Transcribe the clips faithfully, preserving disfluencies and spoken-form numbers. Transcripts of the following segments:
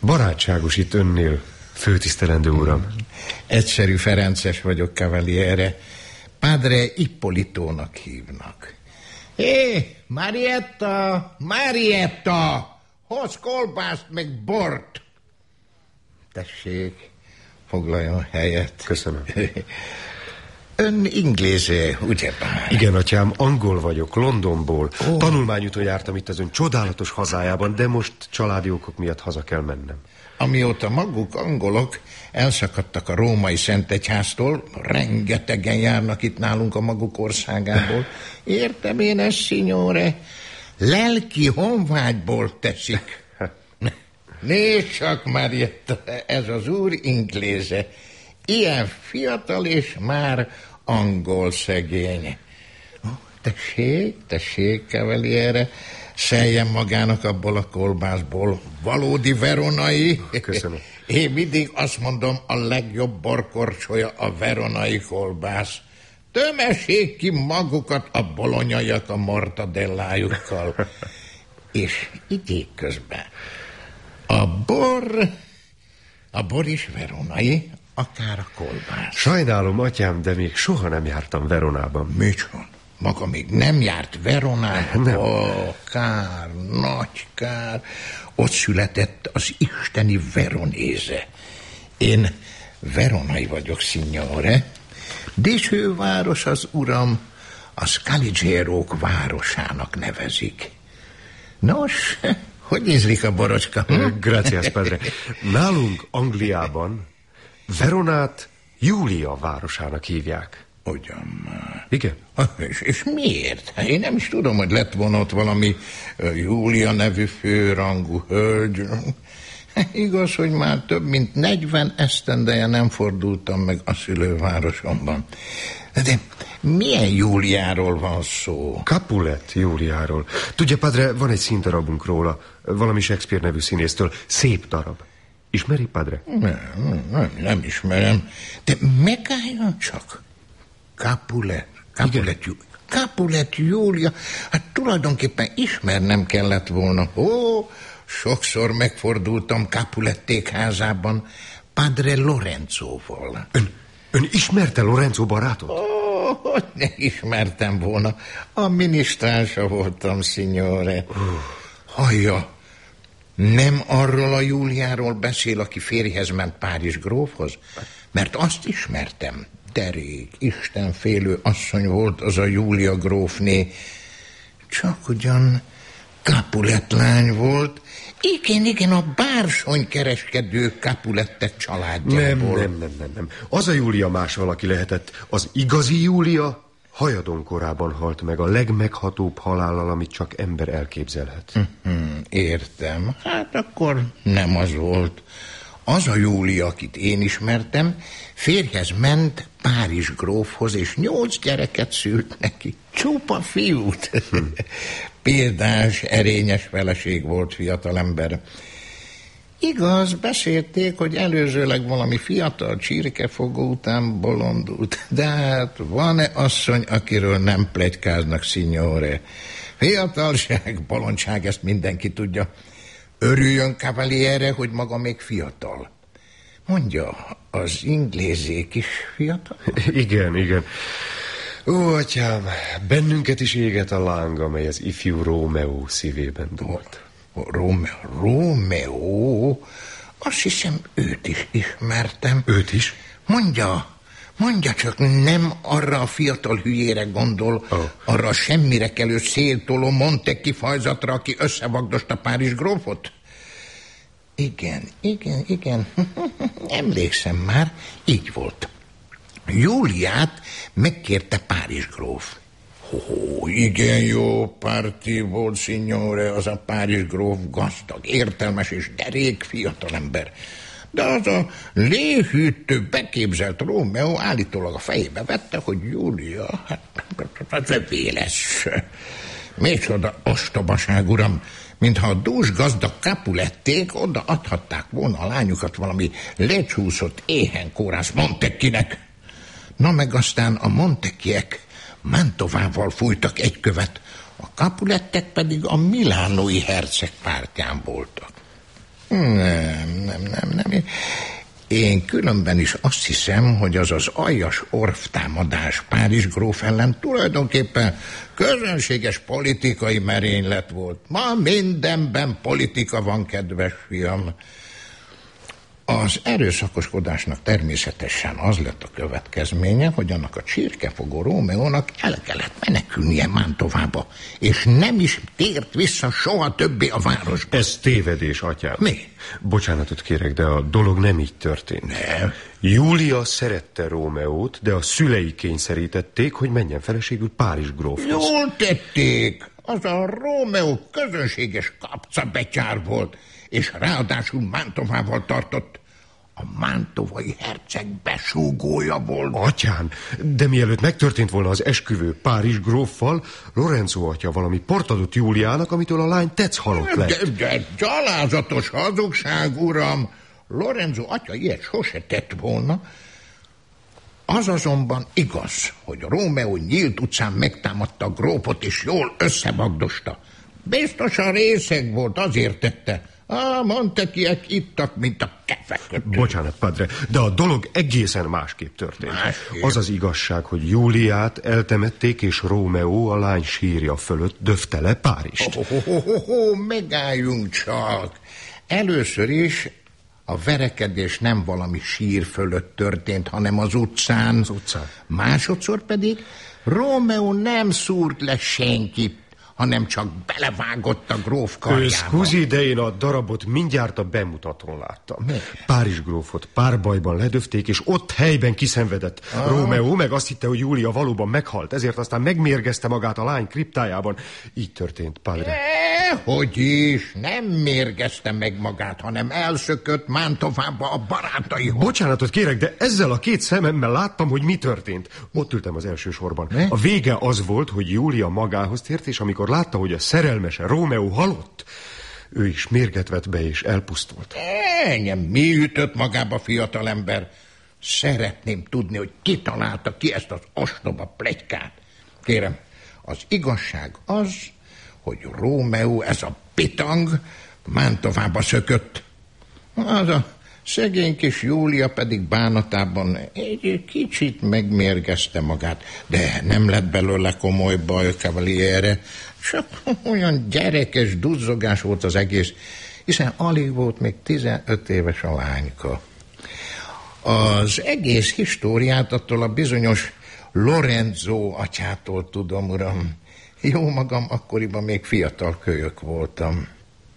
Barátságos itt önnél, főtisztelendő uram. Egyszerű Ferences vagyok, Cavaliere. Padre Ippolitónak hívnak. Hé, Marietta, Marietta! Hozz kolbászt meg bort! Tessék, foglaljon helyet. Köszönöm. Ön inglézé, ugyebár? Igen, atyám, angol vagyok, Londonból. Oh. Tanulmányúton jártam itt az ön csodálatos hazájában, de most családi okok miatt haza kell mennem. Amióta maguk angolok elszakadtak a római Szentegyháztól, rengetegen járnak itt nálunk a maguk országából. Értem én ezt, signore? Lelki honvágyból teszik. Nézd csak, Marietta, ez az úr ingléze. Ilyen fiatal és már angol szegény. Tessék, tessék, Cavaliere, szeljen magának abból a kolbászból. Valódi veronai. Köszönöm. Én mindig azt mondom, a legjobb borkorcsolya a veronai kolbász. Tömessék ki magukat a bolonyaiak a mortadellájukkal. És igyék közben. A bor, a bor is veronai, akár a kolbász. Sajnálom, atyám, de még soha nem jártam Veronában. Micsoda? Maga még nem járt Veronában? Nem. Ó, kár, nagy kár. Ott született az isteni Veronéze. Én veronai vagyok, signore. Dicsőváros az uram, a Scaligérók városának nevezik. Nos, hogy ízlik a borocska? Hm? Gracias, padre. Nálunk Angliában Veronát Júlia városának hívják. Ugyan már. Igen. És, és miért? Én nem is tudom, hogy lett volna ott valami uh, Júlia nevű főrangú hölgy. Igaz, hogy már több mint negyven esztendeje nem fordultam meg a szülővárosomban. De milyen Júliáról van szó? Capulet Júliáról. Tudja, padre, van egy színdarabunk róla, valami Shakespeare nevű színésztől. Szép darab. Ismeri, padre? Nem, nem, nem ismerem. De megálljon csak. Capulet. Capulet, Jú... Capulet Júlia. Hát tulajdonképpen ismernem kellett volna. Ó, sokszor megfordultam Capulették házában Padre Lorenzóval. Ön, ön ismerte Lorenzo barátot? Ó, hogy ne ismertem volna. A minisztránsa voltam, signore. Oh. Hallja, nem arról a Júliáról beszél, aki férjhez ment Párizs grófhoz? Mert azt ismertem. Derék, istenfélő asszony volt az a Júlia grófné. Csak ugyan Capulet lány volt. Igen, igen, a bársonykereskedő Capulettek családjából. Nem, nem, nem, nem, nem. Az a Júlia más valaki lehetett. Az igazi Júlia hajadon korában halt meg, a legmeghatóbb halállal, amit csak ember elképzelhet. Hmm, értem. Hát akkor nem az volt. Az a Júlia, akit én ismertem, férjhez ment Párizs grófhoz, és nyolc gyereket szült neki. Csupa fiút. Hm. Példás, erényes feleség volt fiatalember. Igaz, beszélték, hogy előzőleg valami fiatal csirkefogó után bolondult. De hát van-e asszony, akiről nem pletykáznak, signore? Fiatalság, bolondság, ezt mindenki tudja. Örüljön, Cavaliere, hogy maga még fiatal. Mondja, az inglézék is fiatal? Igen, igen. Ó, atyám, bennünket is éget a láng, amely az ifjú Rómeó szívében dúlt. Rómeó? Rómeó? Azt hiszem, őt is ismertem. Őt is? Mondja, mondja csak, nem arra a fiatal hülyére gondol, oh. arra a semmire kelő széltoló Montecchi fajzatra, aki összevagdosta Párizs grófot? Igen, igen, igen. Emlékszem már, így volt. Júliát megkérte Párizs gróf. Ó, igen jó párti volt, signore, az a Párizs gróf gazdag, értelmes és derék fiatalember. De az a léhűtő, beképzelt Rómeó állítólag a fejébe vette, hogy Júlia, hát övé lesz. Micsoda ostobaság, uram, mintha a dús gazdag Capulették oda adhatták volna a lányukat valami lecsúszott éhenkórász Montecchinek. Na meg aztán a Montecchiek Mantovával fújtak egy követ, a Capulettek pedig a milánói herceg pártján voltak. Nem, nem, nem, nem. Én különben is azt hiszem, hogy az az aljas orvtámadás Párizs gróf ellen tulajdonképpen közönséges politikai merénylet volt. Ma mindenben politika van, kedves fiam. Az erőszakoskodásnak természetesen az lett a következménye, hogy annak a csirkefogó Rómeónak el kellett menekülnie Mantovába, és nem is tért vissza soha többé a városba. Ez tévedés, atyám. Mi? Bocsánatot kérek, de a dolog nem így történt. Nem. Júlia szerette Rómeót, de a szülei kényszerítették, hogy menjen feleségül Párizs grófhoz. Jól tették. Az a Rómeó közönséges kapcabetyár volt, és ráadásul Mantovával tartott. A mantovai herceg besúgója volt. Atyám, de mielőtt megtörtént volna az esküvő Párizs gróffal, Lorenzo atya valami port adott Júliának, amitől a lány tetsz halott lett. De, de gyalázatos hazugság, uram! Lorenzo atya ilyet sose tett volna. Az azonban igaz, hogy Rómeó nyílt utcán megtámadta a grófot, és jól összevagdosta. Biztosan részeg volt, azért tette. Á, Montekiek ittak, mint a kefekötő. Bocsánat, padre, de a dolog egészen másképp történt. Másképp. Az az igazság, hogy Júliát eltemették, és Rómeó a lány sírja fölött döfte le Párizst. Ho, ho, ho, ho, ho, megálljunk csak. Először is a verekedés nem valami sír fölött történt, hanem az utcán. Az utcán. Másodszor pedig Rómeó nem szúrt le senkit, hanem csak belevágott a gróf karjába. Scusi, de én a darabot mindjárt a bemutatón láttam. Mi? Párizs grófot párbajban ledöfték, és ott helyben kiszenvedett. Ah. Rómeó meg azt hitte, hogy Júlia valóban meghalt, ezért aztán megmérgezte magát a lány kriptájában. Így történt, padre. E, hogy is, nem mérgezte meg magát, hanem elszökött Mantovába a barátaihoz. Bocsánatot kérek, de ezzel a két szememmel láttam, hogy mi történt. Ott ültem az első sorban. Ne? A vége az volt, hogy Júlia magához tért, és amikor látta, hogy a szerelmese Rómeó halott, ő is mérget vett be és elpusztult. Engem mi ütött magába, fiatalember? Szeretném tudni, hogy ki találta ki ezt az ostoba pletykát. Kérem, az igazság az, hogy Rómeó, ez a pitang, Mantovába szökött. Az a szegény kis Júlia pedig bánatában egy kicsit megmérgezte magát, de nem lett belőle komoly baj, Cavaliere. Csak olyan gyerekes duzzogás volt az egész, hiszen alig volt még tizenöt éves a lányka. Az egész históriát attól a bizonyos Lorenzo atyától tudom, uram. Jó magam, akkoriban még fiatal kölyök voltam.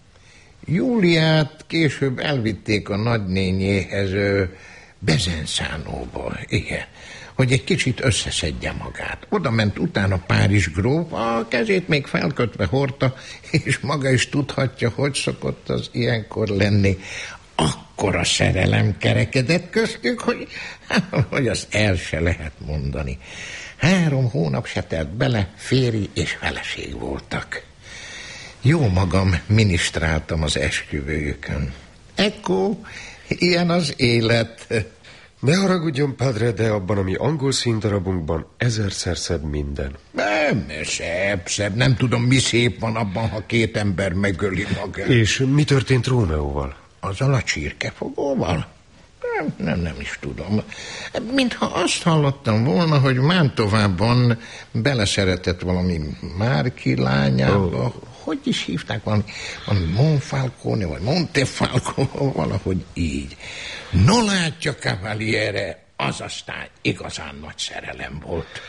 Júliát később elvitték a nagynényéhez Bezenzánóba, igen, hogy egy kicsit összeszedje magát. Oda ment utána Párizs gróf, a kezét még felkötve hordta, és maga is tudhatja, hogy szokott az ilyenkor lenni. Akkora szerelem kerekedett köztük, hogy, hogy azt el se lehet mondani. Három hónap se telt bele, férj és feleség voltak. Jó magam minisztráltam az esküvőjükön. Ekkor ilyen az élet. Ne haragudjon, padre, de abban a mi angol színdarabunkban ezerszer szebb minden. Nem, szebb, szebb. Nem tudom, mi szép van abban, ha két ember megöli magát. És mi történt Rómeóval? Azzal a csirkefogóval? Nem, nem, nem is tudom. Mintha azt hallottam volna, hogy Mantovában beleszeretett valami Márki lányába. Oh. Hogy is hívták, valami, valami Monfalcone, vagy Montefalcone, valahogy így. No látja, Cavaliere, az aztán igazán nagy szerelem volt.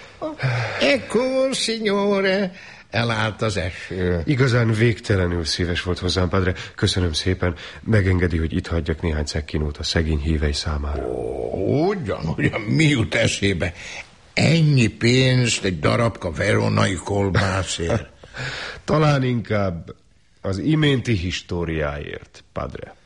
Ecco, signore, elállt az eső. Igazán végtelenül szíves volt hozzám, padre. Köszönöm szépen. Megengedi, hogy itt hagyjak néhány cekkinót a szegény hívei számára. Ó, ugyan, ugyan, mi jut eszébe? Ennyi pénzt egy darabka veronai kolbászért. Talán inkább az iménti históriáért, padre.